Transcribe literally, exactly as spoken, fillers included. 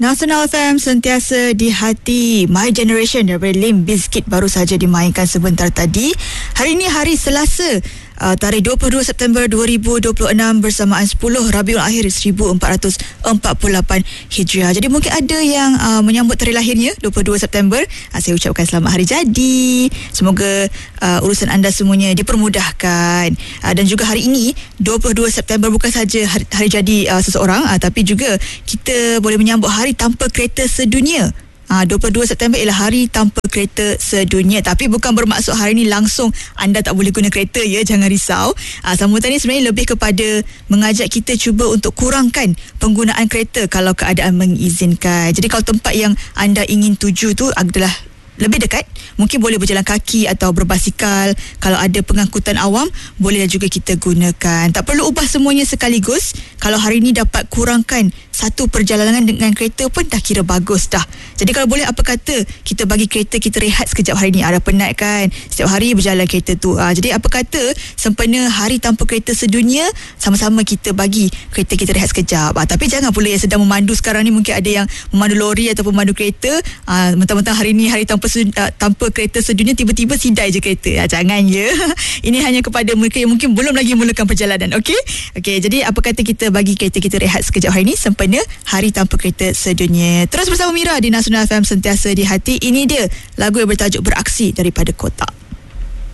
Nasional F M sentiasa di hati. My Generation daripada Limp Bizkit baru saja dimainkan sebentar tadi. Hari ini hari Selasa, uh, tarikh dua puluh dua September dua ribu dua puluh enam bersamaan sepuluh Rabiul Akhir seribu empat ratus empat puluh lapan Hijriah. Jadi mungkin ada yang uh, menyambut hari lahirnya dua puluh dua September. Uh, saya ucapkan selamat hari jadi. Semoga uh, urusan anda semuanya dipermudahkan. Uh, dan juga hari ini dua puluh dua September bukan saja hari, hari jadi uh, seseorang, uh, tapi juga kita boleh menyambut hari tanpa kereta sedunia. Ha, dua puluh dua September ialah hari tanpa kereta sedunia. Tapi bukan bermaksud hari ini langsung anda tak boleh guna kereta, ya, jangan risau. Ha, sambutan ini sebenarnya lebih kepada mengajak kita cuba untuk kurangkan penggunaan kereta kalau keadaan mengizinkan. Jadi kalau tempat yang anda ingin tuju tu adalah lebih dekat, mungkin boleh berjalan kaki atau berbasikal. Kalau ada pengangkutan awam, bolehlah juga kita gunakan. Tak perlu ubah semuanya sekaligus. Kalau hari ini dapat kurangkan satu perjalanan dengan kereta pun dah kira bagus dah. Jadi kalau boleh, apa kata kita bagi kereta kita rehat sekejap hari ni. Ada penat kan setiap hari berjalan kereta tu. ha, Jadi apa kata sempena hari tanpa kereta sedunia, sama-sama kita bagi kereta kita rehat sekejap. ha, Tapi jangan pula yang sedang memandu sekarang ni, mungkin ada yang memandu lori ataupun memandu kereta, ha, mentang-mentang hari ni hari tanpa Uh, tanpa kereta sedunia, tiba-tiba sidai je kereta. Ha, jangan ya. Ini hanya kepada mereka yang mungkin belum lagi mulakan perjalanan. Okey? Okey, jadi apa kata kita bagi kereta kita rehat sekejap hari ni sempena hari tanpa kereta sedunia. Terus bersama Mira di Nasional F M sentiasa di hati. Ini dia lagu yang bertajuk Beraksi daripada Kotak.